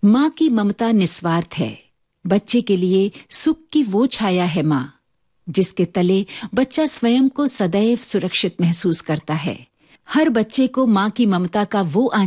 माँ की ममता निस्वार्थ है। बच्चे के लिए सुख की वो छाया है माँ, जिसके तले बच्चा स्वयं को सदैव सुरक्षित महसूस करता है। हर बच्चे को माँ की ममता का वो